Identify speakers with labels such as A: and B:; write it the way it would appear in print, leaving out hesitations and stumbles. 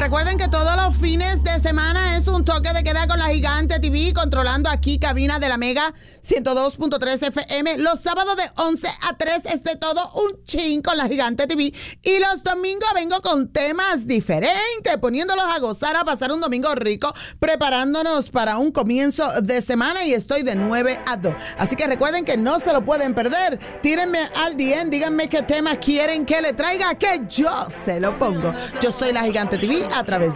A: Recuerden que todos los fines de semana es un toque de queda con la Gigante TV, controlando aquí cabina de la Mega 102.3 FM. Los sábados de 11 a 3 es de todo un chin con la Gigante TV. Y los domingos vengo con temas diferentes, poniéndolos a gozar, a pasar un domingo rico, preparándonos para un comienzo de semana, y estoy de 9 a 2. Así que recuerden que no se lo pueden perder. Tírenme al DM, díganme qué tema quieren que le traiga, que yo se lo pongo. Yo soy la Gigante TV a través de